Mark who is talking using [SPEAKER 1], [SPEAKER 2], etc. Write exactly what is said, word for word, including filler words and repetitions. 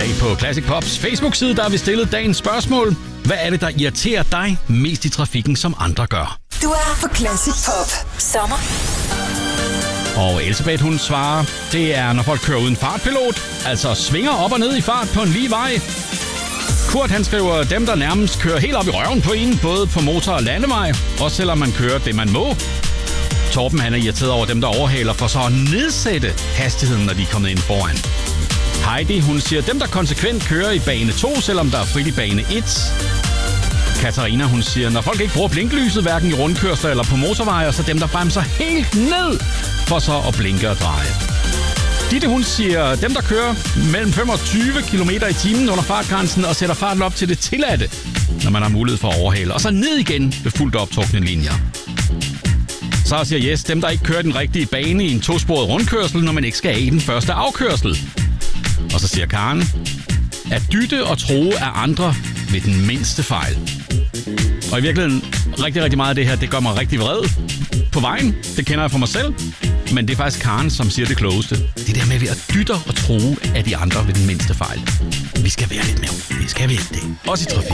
[SPEAKER 1] dag på Classic Pops Facebook-side, der har vi stillet dagens spørgsmål. Hvad er det, der irriterer dig mest i trafikken, som andre gør?
[SPEAKER 2] Du er på Classic Pop. Sommer.
[SPEAKER 1] Og Elisabeth, hun svarer, det er, når folk kører uden fartpilot, altså svinger op og ned i fart på en lige vej. Kurt, han skriver, dem, der nærmest kører helt op i røven på en, både på motor- og landevej, også selvom man kører det, man må. Torben, han er irriteret over dem, der overhaler for så at nedsætte hastigheden, når de er kommet ind foran. Heidi, hun siger, dem, der konsekvent kører i bane to, selvom der er frit i bane et. Katarina, hun siger, når folk ikke bruger blinklyset, hverken i rundkørsler eller på motorveje, så dem, der bremser helt ned, for så at blinke og dreje. Ditte, hun siger, dem, der kører mellem fem og tyve kilometer i timen under fartgrænsen og sætter farten op til det tilladte, når man har mulighed for at overhale, og så ned igen ved fuldt optrukne linjer. Så siger Jes, dem, der ikke kører den rigtige bane i en tosporet rundkørsel, når man ikke skal af i den første afkørsel. Og så siger Karen, at dytte og tro af andre ved den mindste fejl. Og i virkeligheden, rigtig, rigtig meget af det her, det gør mig rigtig vred på vejen. Det kender jeg fra mig selv. Men det er faktisk Karen, som siger det klogeste. Det der med at dytte og tro af de andre ved den mindste fejl. Vi skal være lidt mere. Det skal vi ikke det. Også i trafik.